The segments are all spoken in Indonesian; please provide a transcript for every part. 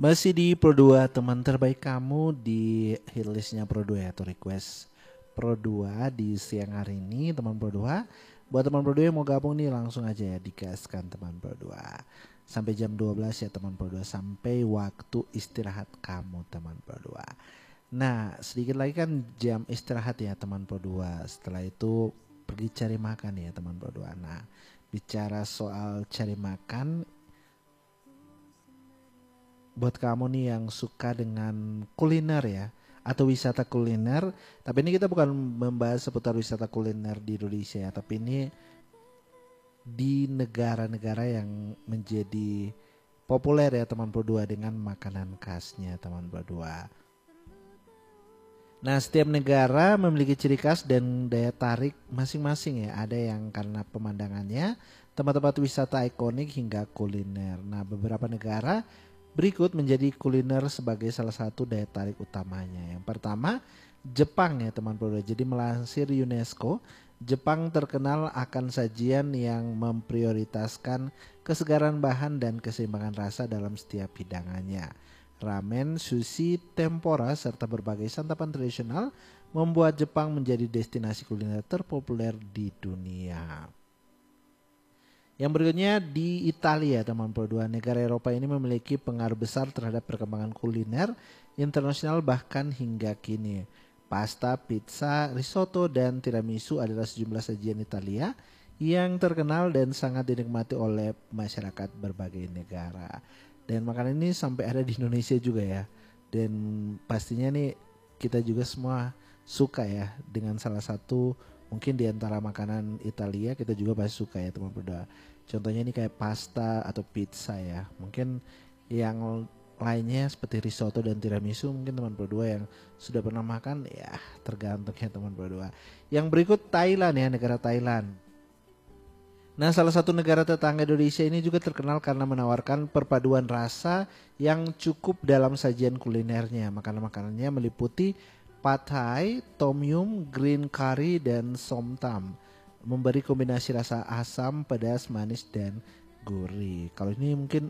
Masih di Pro 2, teman terbaik kamu di hitlistnya Pro 2 atau request Pro 2 di siang hari ini, teman Pro 2. Buat teman Pro 2 yang mau gabung nih, langsung aja ya digaskan teman Pro 2. Sampai jam 12 ya teman Pro 2, sampai waktu istirahat kamu teman Pro 2. Nah, sedikit lagi kan jam istirahat ya teman Pro 2. Setelah itu pergi cari makan ya teman Pro 2. Nah, bicara soal cari makan, buat kamu nih yang suka dengan kuliner ya, atau wisata kuliner, tapi ini kita bukan membahas seputar wisata kuliner di Indonesia ya, tapi ini di negara-negara yang menjadi populer ya teman Pro 2 dengan makanan khasnya teman Pro 2. Nah, setiap negara memiliki ciri khas dan daya tarik masing-masing ya. Ada yang karena pemandangannya, tempat-tempat wisata ikonik hingga kuliner. Nah, beberapa negara berikut menjadi kuliner sebagai salah satu daya tarik utamanya. Yang pertama, Jepang ya teman Pro 2. Jadi melansir UNESCO, Jepang terkenal akan sajian yang memprioritaskan kesegaran bahan dan keseimbangan rasa dalam setiap hidangannya. Ramen, sushi, tempura, serta berbagai santapan tradisional membuat Jepang menjadi destinasi kuliner terpopuler di dunia. Yang berikutnya di Italia teman Pro 2. Negara Eropa ini memiliki pengaruh besar terhadap perkembangan kuliner internasional bahkan hingga kini. Pasta, pizza, risotto, dan tiramisu adalah sejumlah sajian Italia yang terkenal dan sangat dinikmati oleh masyarakat berbagai negara. Dan makanan ini sampai ada di Indonesia juga ya. Dan pastinya nih kita juga semua suka ya dengan salah satu mungkin di antara makanan Italia kita juga pasti suka ya teman Pro 2. Contohnya ini kayak pasta atau pizza ya. Mungkin yang lainnya seperti risotto dan tiramisu mungkin teman Pro 2 yang sudah pernah makan ya tergantung ya teman Pro 2. Yang berikut Thailand ya, negara Thailand. Nah, salah satu negara tetangga Indonesia ini juga terkenal karena menawarkan perpaduan rasa yang cukup dalam sajian kulinernya. Makanan-makanannya meliputi pad thai, tom yum, green curry, dan som tam. Memberi kombinasi rasa asam, pedas, manis, dan gurih. Kalau ini mungkin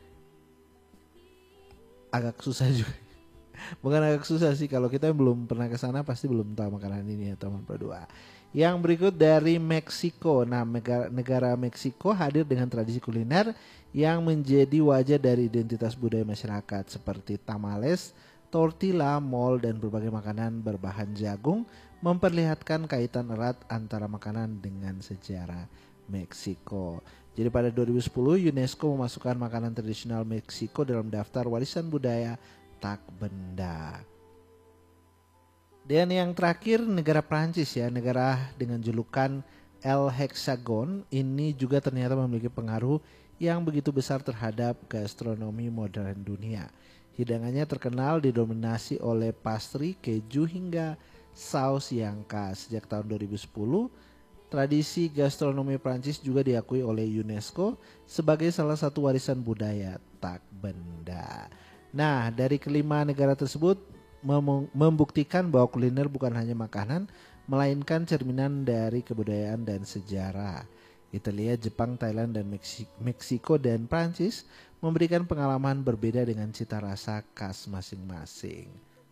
agak susah juga. Bukan agak susah sih, kalau kita belum pernah ke sana pasti belum tahu makanan ini ya teman Pro 2. Yang berikut dari Meksiko. Nah, negara Meksiko hadir dengan tradisi kuliner yang menjadi wajah dari identitas budaya masyarakat seperti tamales, tortilla, mole, dan berbagai makanan berbahan jagung memperlihatkan kaitan erat antara makanan dengan sejarah Meksiko. Jadi pada 2010 UNESCO memasukkan makanan tradisional Meksiko dalam daftar warisan budaya tak benda. Dan yang terakhir negara Prancis ya, negara dengan julukan El Hexagon ini juga ternyata memiliki pengaruh yang begitu besar terhadap gastronomi modern dunia. Hidangannya terkenal didominasi oleh pastry, keju hingga saus yang khas. Sejak tahun 2010, tradisi gastronomi Prancis juga diakui oleh UNESCO sebagai salah satu warisan budaya tak benda. Nah, dari kelima negara tersebut membuktikan bahwa kuliner bukan hanya makanan, melainkan cerminan dari kebudayaan dan sejarah. Italia, Jepang, Thailand, dan Meksiko dan Prancis memberikan pengalaman berbeda dengan cita rasa khas masing-masing.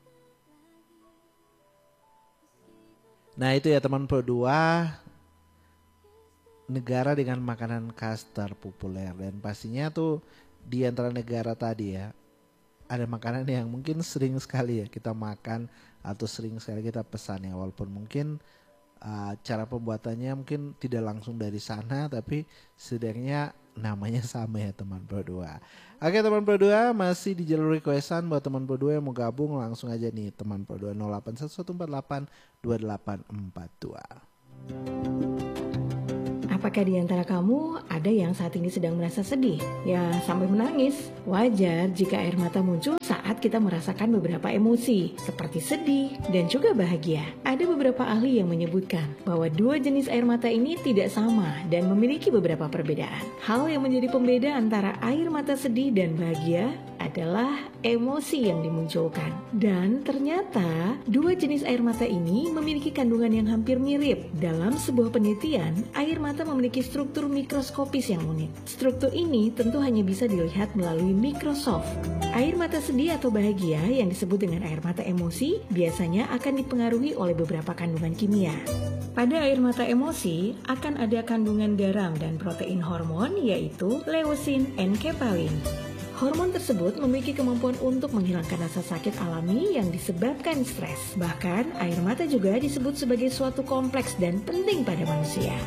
Nah, itu ya teman Pro 2, negara dengan makanan khas terpopuler. Dan pastinya tuh di antara negara tadi ya, ada makanan yang mungkin sering sekali ya kita makan atau sering sekali kita pesan ya, walaupun mungkin cara pembuatannya mungkin tidak langsung dari sana, tapi setidaknya namanya sama ya teman Pro 2. Oke teman Pro 2, masih di jalur requestan. Buat teman Pro 2 yang mau gabung langsung aja nih teman Pro 2 0811482842. Apakah di antara kamu ada yang saat ini sedang merasa sedih? Ya, sampai menangis. Wajar jika air mata muncul saat kita merasakan beberapa emosi, seperti sedih dan juga bahagia. Ada beberapa ahli yang menyebutkan bahwa dua jenis air mata ini tidak sama dan memiliki beberapa perbedaan. Hal yang menjadi pembeda antara air mata sedih dan bahagia adalah emosi yang dimunculkan. Dan ternyata dua jenis air mata ini memiliki kandungan yang hampir mirip. Dalam sebuah penelitian, air mata memiliki struktur mikroskopis yang unik. Struktur ini tentu hanya bisa dilihat melalui Microsoft. Air mata sedih atau bahagia yang disebut dengan air mata emosi biasanya akan dipengaruhi oleh beberapa kandungan kimia. Pada air mata emosi akan ada kandungan garam dan protein hormon yaitu leusin dan enkepalin. Hormon tersebut memiliki kemampuan untuk menghilangkan rasa sakit alami yang disebabkan stres. Bahkan air mata juga disebut sebagai suatu kompleks dan penting pada manusia.